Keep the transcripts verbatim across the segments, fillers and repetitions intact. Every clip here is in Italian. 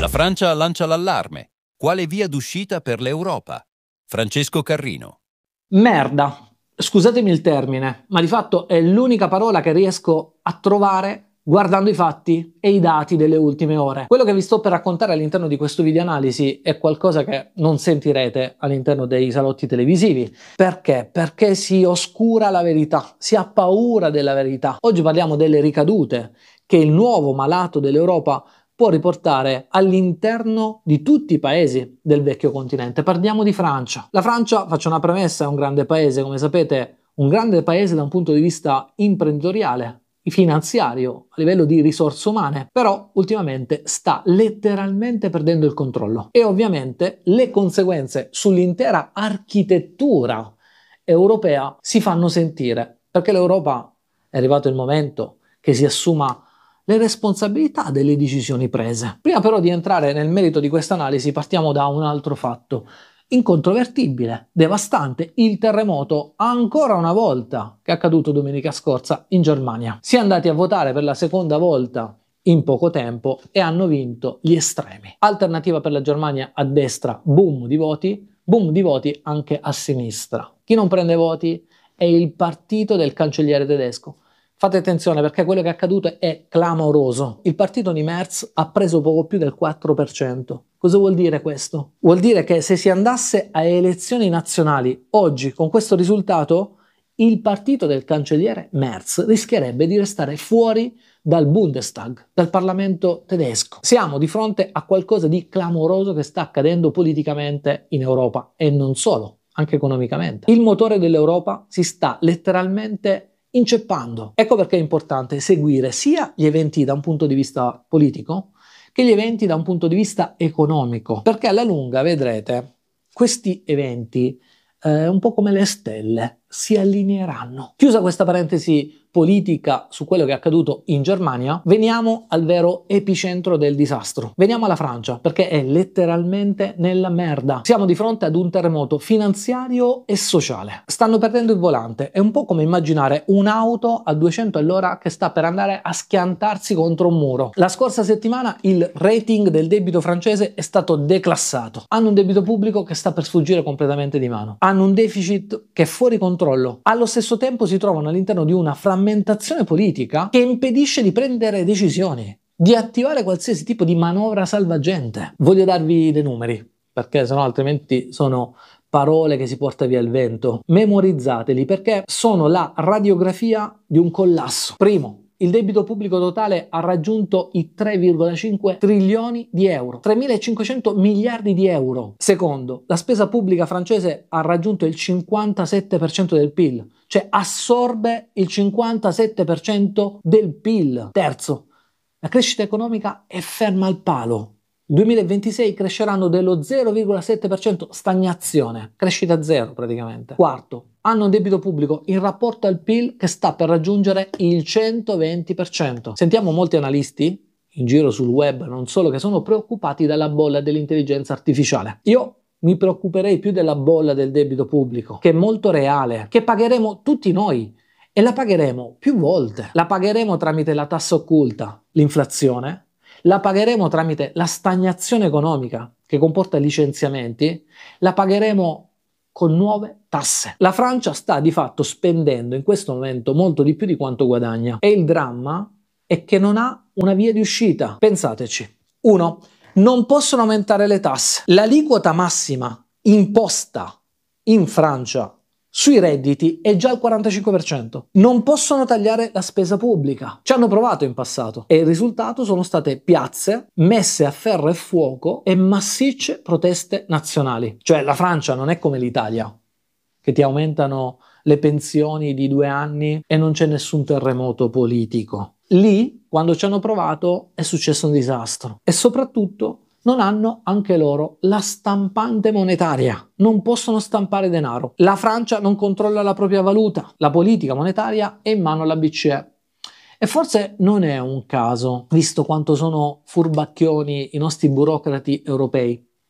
La Francia lancia l'allarme. Quale via d'uscita per l'Europa? Francesco Carrino. Merda. Scusatemi il termine, ma di fatto è l'unica parola che riesco a trovare guardando i fatti e i dati delle ultime ore. Quello che vi sto per raccontare all'interno di questo video analisi è qualcosa che non sentirete all'interno dei salotti televisivi. Perché? Perché si oscura la verità, si ha paura della verità. Oggi parliamo delle ricadute che il nuovo malato dell'Europa può riportare all'interno di tutti i paesi del vecchio continente. Parliamo di Francia. La Francia, faccio una premessa, è un grande paese, come sapete, un grande paese da un punto di vista imprenditoriale, finanziario, a livello di risorse umane, però ultimamente sta letteralmente perdendo il controllo e ovviamente le conseguenze sull'intera architettura europea si fanno sentire, perché l'Europa è arrivato il momento che si assuma le responsabilità delle decisioni prese. Prima però di entrare nel merito di questa analisi partiamo da un altro fatto incontrovertibile, devastante, il terremoto ancora una volta che è accaduto domenica scorsa in Germania. Si è andati a votare per la seconda volta in poco tempo e hanno vinto gli estremi. Alternativa per la Germania a destra, boom di voti, boom di voti anche a sinistra. Chi non prende voti è il partito del cancelliere tedesco. Fate attenzione perché quello che è accaduto è clamoroso. Il partito di Merz ha preso poco più del quattro per cento. Cosa vuol dire questo? Vuol dire che se si andasse a elezioni nazionali oggi con questo risultato, il partito del cancelliere Merz rischierebbe di restare fuori dal Bundestag, dal Parlamento tedesco. Siamo di fronte a qualcosa di clamoroso che sta accadendo politicamente in Europa e non solo, anche economicamente. Il motore dell'Europa si sta letteralmente inceppando. Ecco perché è importante seguire sia gli eventi da un punto di vista politico che gli eventi da un punto di vista economico, perché alla lunga vedrete questi eventi eh, un po' come le stelle si allineeranno. Chiusa questa parentesi politica su quello che è accaduto in Germania, veniamo al vero epicentro del disastro. Veniamo alla Francia, perché è letteralmente nella merda. Siamo di fronte ad un terremoto finanziario e sociale. Stanno perdendo il volante. È un po' come immaginare un'auto a duecento all'ora che sta per andare a schiantarsi contro un muro. La scorsa settimana il rating del debito francese è stato declassato. Hanno un debito pubblico che sta per sfuggire completamente di mano. Hanno un deficit che è fuori controllo. Allo stesso tempo si trovano all'interno di una frammentazione politica che impedisce di prendere decisioni, di attivare qualsiasi tipo di manovra salvagente. Voglio darvi dei numeri, perché sennò altrimenti sono parole che si porta via il vento. Memorizzateli, perché sono la radiografia di un collasso. Primo, il debito pubblico totale ha raggiunto i tre virgola cinque trilioni di euro, tremilacinquecento miliardi di euro. Secondo, la spesa pubblica francese ha raggiunto il cinquantasette per cento del P I L, cioè assorbe il cinquantasette per cento del P I L. Terzo, la crescita economica è ferma al palo. duemilaventisei cresceranno dello zero virgola sette per cento, stagnazione, crescita zero praticamente. Quarto, hanno un debito pubblico in rapporto al P I L che sta per raggiungere il centoventi per cento. Sentiamo molti analisti in giro sul web, non solo, che sono preoccupati dalla bolla dell'intelligenza artificiale. Io mi preoccuperei più della bolla del debito pubblico, che è molto reale, che pagheremo tutti noi e la pagheremo più volte. La pagheremo tramite la tassa occulta, l'inflazione, la pagheremo tramite la stagnazione economica che comporta licenziamenti, la pagheremo con nuove tasse. La Francia sta di fatto spendendo in questo momento molto di più di quanto guadagna e il dramma è che non ha una via di uscita. Pensateci. uno. Non possono aumentare le tasse. L'aliquota massima imposta in Francia sui redditi è già al quarantacinque per cento. Non possono tagliare la spesa pubblica. Ci hanno provato in passato e il risultato sono state piazze messe a ferro e fuoco e massicce proteste nazionali. Cioè la Francia non è come l'Italia, che ti aumentano le pensioni di due anni e non c'è nessun terremoto politico. Lì, quando ci hanno provato, è successo un disastro. E soprattutto non hanno anche loro la stampante monetaria, non possono stampare denaro. La Francia non controlla la propria valuta, la politica monetaria è in mano alla B C E. E forse non è un caso, visto quanto sono furbacchioni i nostri burocrati europei.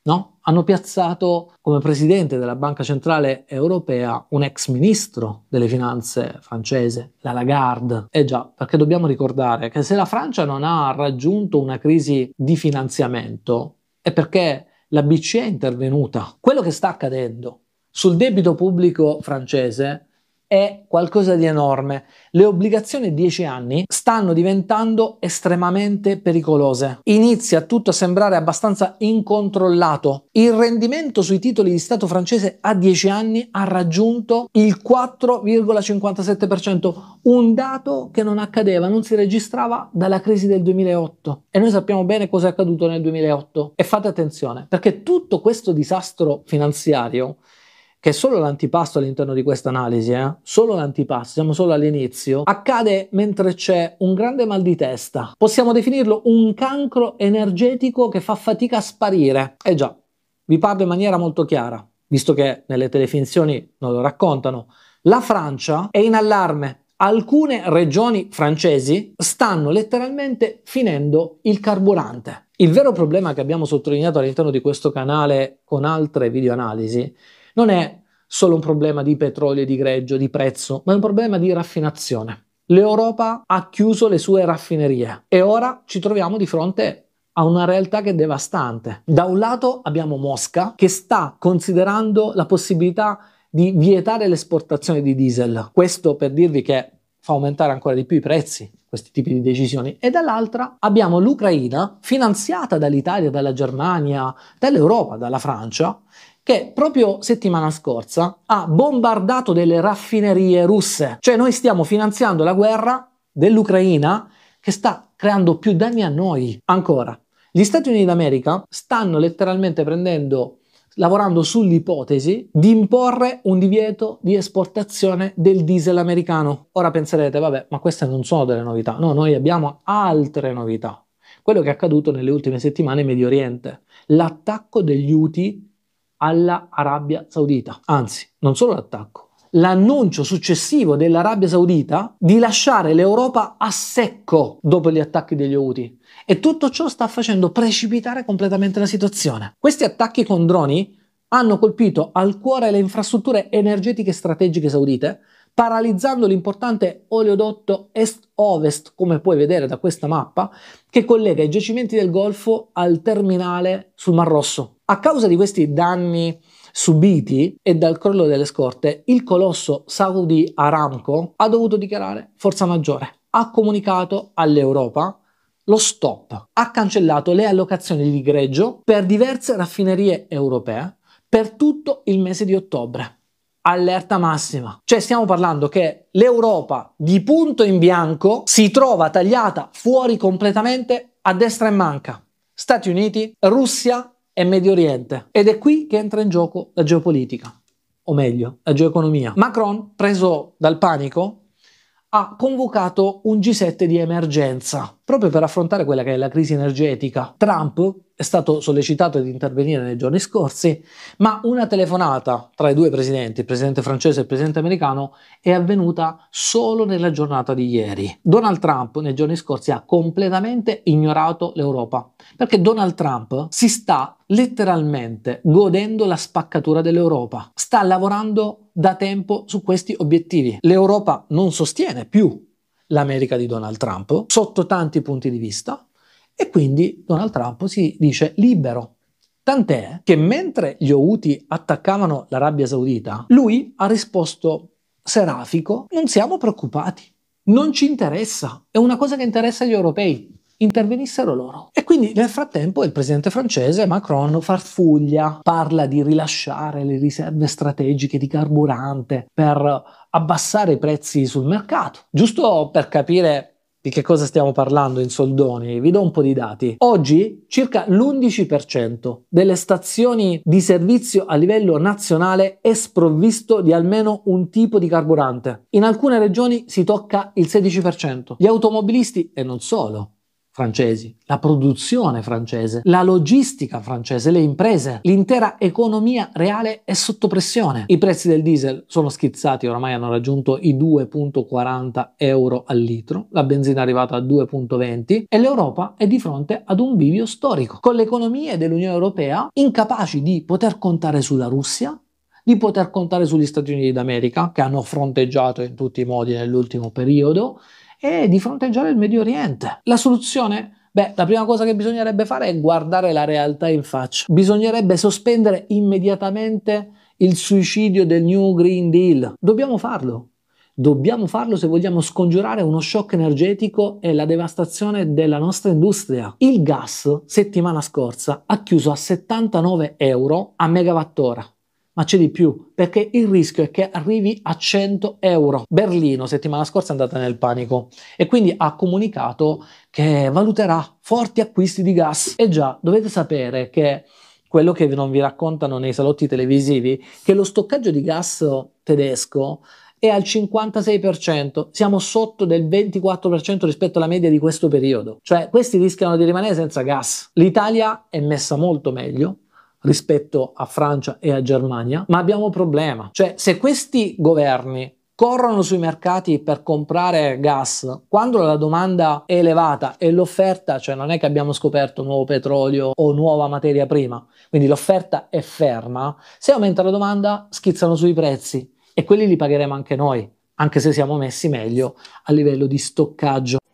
no? Hanno piazzato come presidente della Banca Centrale Europea un ex ministro delle finanze francese, la Lagarde. Eh già, perché dobbiamo ricordare che se la Francia non ha raggiunto una crisi di finanziamento è perché la B C E è intervenuta. Quello che sta accadendo sul debito pubblico francese è qualcosa di enorme. Le obbligazioni a dieci anni stanno diventando estremamente pericolose. Inizia tutto a sembrare abbastanza incontrollato. Il rendimento sui titoli di Stato francese a dieci anni ha raggiunto il quattro virgola cinquantasette per cento, un dato che non accadeva, non si registrava dalla crisi del duemilaotto. E noi sappiamo bene cosa è accaduto nel duemilaotto. E fate attenzione, perché tutto questo disastro finanziario, che è solo l'antipasto all'interno di questa analisi, eh? solo l'antipasto, siamo solo all'inizio, accade mentre c'è un grande mal di testa. Possiamo definirlo un cancro energetico che fa fatica a sparire. Eh già, vi parlo in maniera molto chiara, visto che nelle telefinzioni non lo raccontano. La Francia è in allarme. Alcune regioni francesi stanno letteralmente finendo il carburante. Il vero problema che abbiamo sottolineato all'interno di questo canale con altre videoanalisi non è solo un problema di petrolio, di greggio, di prezzo, ma è un problema di raffinazione. L'Europa ha chiuso le sue raffinerie e ora ci troviamo di fronte a una realtà che è devastante. Da un lato abbiamo Mosca che sta considerando la possibilità di vietare l'esportazione di diesel. Questo per dirvi che fa aumentare ancora di più i prezzi, questi tipi di decisioni. E dall'altra abbiamo l'Ucraina, finanziata dall'Italia, dalla Germania, dall'Europa, dalla Francia, che proprio settimana scorsa ha bombardato delle raffinerie russe. Cioè noi stiamo finanziando la guerra dell'Ucraina che sta creando più danni a noi. Ancora, gli Stati Uniti d'America stanno letteralmente prendendo, lavorando sull'ipotesi di imporre un divieto di esportazione del diesel americano. Ora penserete, vabbè, ma queste non sono delle novità. No, noi abbiamo altre novità. Quello che è accaduto nelle ultime settimane in Medio Oriente. L'attacco degli Houthi alla Arabia Saudita. Anzi, non solo l'attacco, l'annuncio successivo dell'Arabia Saudita di lasciare l'Europa a secco dopo gli attacchi degli Houthi. E tutto ciò sta facendo precipitare completamente la situazione. Questi attacchi con droni hanno colpito al cuore le infrastrutture energetiche strategiche saudite, paralizzando l'importante oleodotto est-ovest, come puoi vedere da questa mappa, che collega i giacimenti del Golfo al terminale sul Mar Rosso. A causa di questi danni subiti e dal crollo delle scorte, il colosso Saudi Aramco ha dovuto dichiarare forza maggiore. Ha comunicato all'Europa lo stop, ha cancellato le allocazioni di greggio per diverse raffinerie europee per tutto il mese di ottobre. Allerta massima. Cioè stiamo parlando che l'Europa di punto in bianco si trova tagliata fuori completamente a destra e manca. Stati Uniti, Russia e Medio Oriente. Ed è qui che entra in gioco la geopolitica, o meglio, la geoeconomia. Macron, preso dal panico, ha convocato un G sette di emergenza proprio per affrontare quella che è la crisi energetica. Trump è stato sollecitato ad intervenire nei giorni scorsi, ma una telefonata tra i due presidenti, il presidente francese e il presidente americano, è avvenuta solo nella giornata di ieri. Donald Trump nei giorni scorsi ha completamente ignorato l'Europa, perché Donald Trump si sta letteralmente godendo la spaccatura dell'Europa. Sta lavorando da tempo su questi obiettivi. L'Europa non sostiene più l'America di Donald Trump sotto tanti punti di vista e quindi Donald Trump si dice libero. Tant'è che mentre gli Houthi attaccavano l'Arabia Saudita, lui ha risposto serafico: non siamo preoccupati, non ci interessa, è una cosa che interessa agli europei, intervenissero loro. E quindi nel frattempo il presidente francese Macron farfuglia, parla di rilasciare le riserve strategiche di carburante per abbassare i prezzi sul mercato. Giusto per capire di che cosa stiamo parlando in soldoni, vi do un po' di dati. Oggi circa l'undici per cento delle stazioni di servizio a livello nazionale è sprovvisto di almeno un tipo di carburante. In alcune regioni si tocca il sedici per cento. Gli automobilisti, e non solo, francesi, la produzione francese, la logistica francese, le imprese, l'intera economia reale è sotto pressione. I prezzi del diesel sono schizzati, oramai hanno raggiunto i due virgola quaranta euro al litro, la benzina è arrivata a due virgola venti e l'Europa è di fronte ad un bivio storico, con le economie dell'Unione Europea incapaci di poter contare sulla Russia, di poter contare sugli Stati Uniti d'America, che hanno fronteggiato in tutti i modi nell'ultimo periodo, e di fronteggiare il Medio Oriente. La soluzione? Beh, la prima cosa che bisognerebbe fare è guardare la realtà in faccia. Bisognerebbe sospendere immediatamente il suicidio del New Green Deal. Dobbiamo farlo. Dobbiamo farlo se vogliamo scongiurare uno shock energetico e la devastazione della nostra industria. Il gas, settimana scorsa, ha chiuso a settantanove euro a megawattora. Ma c'è di più, perché il rischio è che arrivi a cento euro. Berlino settimana scorsa è andata nel panico e quindi ha comunicato che valuterà forti acquisti di gas. E già, dovete sapere che quello che non vi raccontano nei salotti televisivi, che lo stoccaggio di gas tedesco è al cinquantasei per cento, siamo sotto del ventiquattro per cento rispetto alla media di questo periodo. Cioè, questi rischiano di rimanere senza gas. L'Italia è messa molto meglio rispetto a Francia e a Germania, ma abbiamo un problema. Cioè, se questi governi corrono sui mercati per comprare gas quando la domanda è elevata e l'offerta, cioè non è che abbiamo scoperto nuovo petrolio o nuova materia prima, quindi l'offerta è ferma, se aumenta la domanda schizzano sui prezzi e quelli li pagheremo anche noi, anche se siamo messi meglio a livello di stoccaggio.